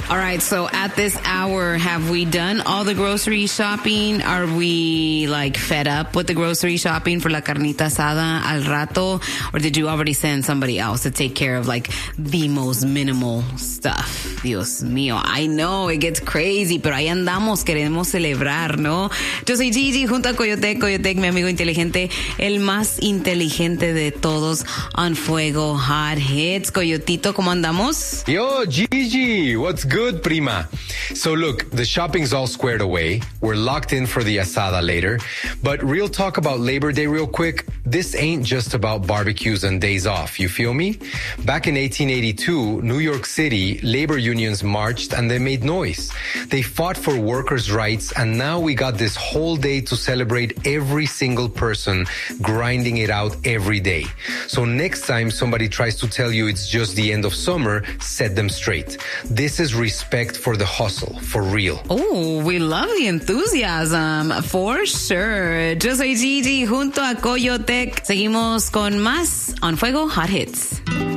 All right, so at this hour, have we done all the grocery shopping? Are we fed up with the grocery shopping for la carnita asada al rato? Or did you already send somebody else to take care of the most minimal stuff? Dios mío, I know it gets crazy, pero ahí andamos, queremos celebrar, ¿no? Yo soy Gigi junto a Coyotec, mi amigo inteligente, el más inteligente de todos, on Fuego Hot Hits. Coyotito, ¿cómo andamos? Yo, Gigi, what's good, prima? So look, the shopping's all squared away. We're locked in for the asada later. But real talk about Labor Day real quick. This ain't just about barbecues and days off, you feel me? Back in 1882, New York City, labor unions marched and they made noise. They fought for workers' rights, and now we got this whole day to celebrate every single person grinding it out every day. So next time somebody tries to tell you it's just the end of summer, set them straight. This is respect for the hustle, for real. Oh, we love the enthusiasm, for sure. Yo soy Gigi junto a Coyotec. Seguimos con más On Fuego Hot Hits.